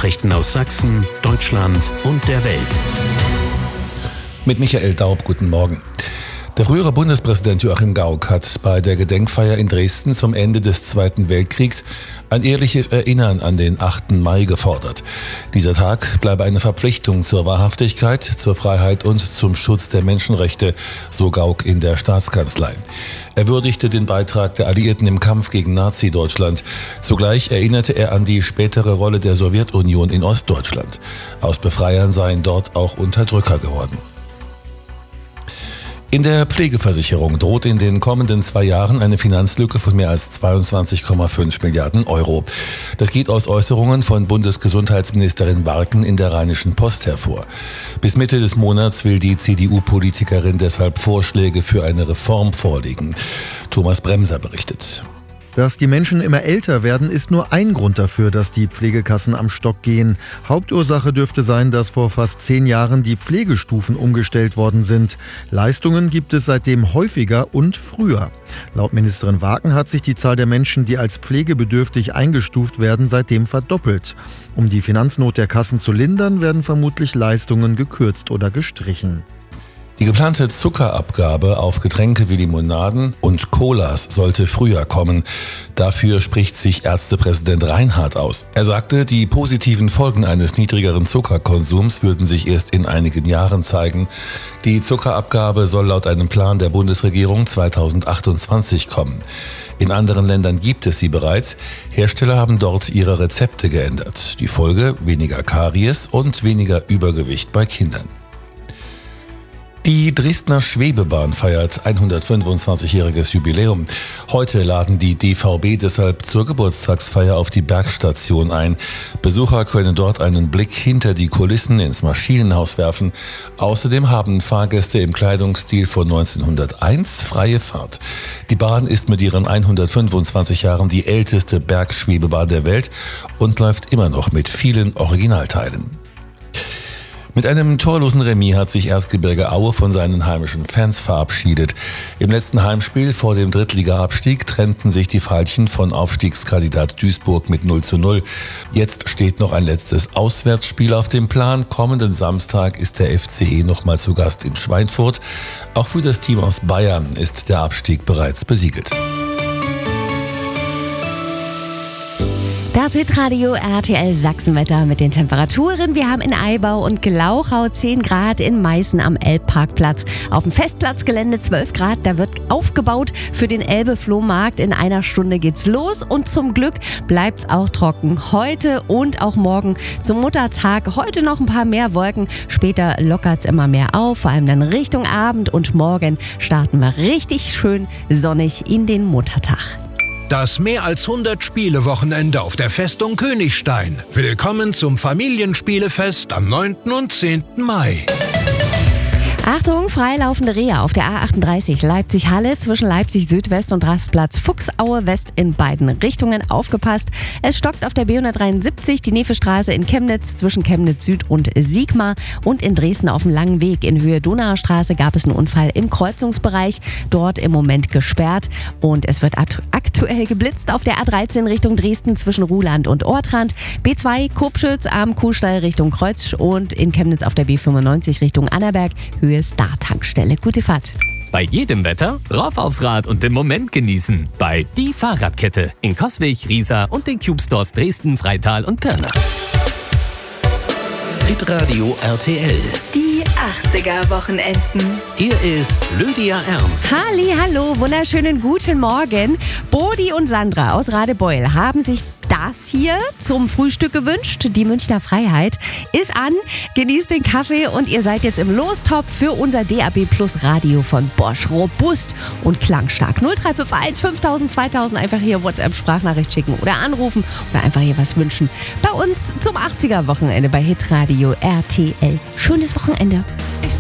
Nachrichten aus Sachsen, Deutschland und der Welt. Mit Michael Daub, guten Morgen. Der frühere Bundespräsident Joachim Gauck hat bei der Gedenkfeier in Dresden zum Ende des Zweiten Weltkriegs ein ehrliches Erinnern an den 8. Mai gefordert. Dieser Tag bleibe eine Verpflichtung zur Wahrhaftigkeit, zur Freiheit und zum Schutz der Menschenrechte, so Gauck in der Staatskanzlei. Er würdigte den Beitrag der Alliierten im Kampf gegen Nazi-Deutschland. Zugleich erinnerte er an die spätere Rolle der Sowjetunion in Ostdeutschland. Aus Befreiern seien dort auch Unterdrücker geworden. In der Pflegeversicherung droht in den kommenden 2 Jahren eine Finanzlücke von mehr als 22,5 Milliarden Euro. Das geht aus Äußerungen von Bundesgesundheitsministerin Warken in der Rheinischen Post hervor. Bis Mitte des Monats will die CDU-Politikerin deshalb Vorschläge für eine Reform vorlegen. Thomas Bremser berichtet. Dass die Menschen immer älter werden, ist nur ein Grund dafür, dass die Pflegekassen am Stock gehen. Hauptursache dürfte sein, dass vor fast 10 Jahren die Pflegestufen umgestellt worden sind. Leistungen gibt es seitdem häufiger und früher. Laut Ministerin Warken hat sich die Zahl der Menschen, die als pflegebedürftig eingestuft werden, seitdem verdoppelt. Um die Finanznot der Kassen zu lindern, werden vermutlich Leistungen gekürzt oder gestrichen. Die geplante Zuckerabgabe auf Getränke wie Limonaden und Colas sollte früher kommen. Dafür spricht sich Ärztepräsident Reinhardt aus. Er sagte, die positiven Folgen eines niedrigeren Zuckerkonsums würden sich erst in einigen Jahren zeigen. Die Zuckerabgabe soll laut einem Plan der Bundesregierung 2028 kommen. In anderen Ländern gibt es sie bereits. Hersteller haben dort ihre Rezepte geändert. Die Folge: weniger Karies und weniger Übergewicht bei Kindern. Die Dresdner Schwebebahn feiert 125-jähriges Jubiläum. Heute laden die DVB deshalb zur Geburtstagsfeier auf die Bergstation ein. Besucher können dort einen Blick hinter die Kulissen ins Maschinenhaus werfen. Außerdem haben Fahrgäste im Kleidungsstil von 1901 freie Fahrt. Die Bahn ist mit ihren 125 Jahren die älteste Bergschwebebahn der Welt und läuft immer noch mit vielen Originalteilen. Mit einem torlosen Remis hat sich Erzgebirge Aue von seinen heimischen Fans verabschiedet. Im letzten Heimspiel vor dem Drittliga-Abstieg trennten sich die Veilchen von Aufstiegskandidat Duisburg mit 0:0. Jetzt steht noch ein letztes Auswärtsspiel auf dem Plan. Kommenden Samstag ist der FCE nochmal zu Gast in Schweinfurt. Auch für das Team aus Bayern ist der Abstieg bereits besiegelt. Das Hitradio RTL Sachsenwetter mit den Temperaturen. Wir haben in Eibau und Glauchau 10 Grad, in Meißen am Elbparkplatz. Auf dem Festplatzgelände 12 Grad, da wird aufgebaut für den Elbe-Flohmarkt. In einer Stunde geht's los und zum Glück bleibt's auch trocken. Heute und auch morgen zum Muttertag. Heute noch ein paar mehr Wolken, später lockert's immer mehr auf, vor allem dann Richtung Abend, und morgen starten wir richtig schön sonnig in den Muttertag. Das mehr als 100 Spiele-Wochenende auf der Festung Königstein. Willkommen zum Familienspielefest am 9. und 10. Mai. Achtung, freilaufende Rehe auf der A38 Leipzig-Halle zwischen Leipzig Südwest und Rastplatz Fuchsaue West in beiden Richtungen. Aufgepasst, es stockt auf der B173 die Nefestraße in Chemnitz zwischen Chemnitz Süd und Siegmar, und in Dresden auf dem Langen Weg in Höhe Donaustraße gab es einen Unfall im Kreuzungsbereich, dort im Moment gesperrt, und es wird aktuell geblitzt auf der A13 Richtung Dresden zwischen Ruhland und Ortrand, B2 Kopschütz am Kuhstall Richtung Kreuz und in Chemnitz auf der B95 Richtung Annaberg Höhe Star-Tankstelle. Gute Fahrt. Bei jedem Wetter rauf aufs Rad und den Moment genießen. Bei Die Fahrradkette in Coswig, Riesa und den Cube Stores Dresden, Freital und Pirna. Hitradio RTL. Die 80er-Wochenenden. Hier ist Lydia Ernst. Hallo, wunderschönen guten Morgen. Bodi und Sandra aus Radebeul haben sich das hier zum Frühstück gewünscht. Die Münchner Freiheit ist an. Genießt den Kaffee und ihr seid jetzt im Lostopf für unser DAB Plus Radio von Bosch. Robust und klangstark. 0351 5000 2000. Einfach hier WhatsApp-Sprachnachricht schicken oder anrufen oder einfach hier was wünschen. Bei uns zum 80er-Wochenende bei Hitradio RTL. Schönes Wochenende.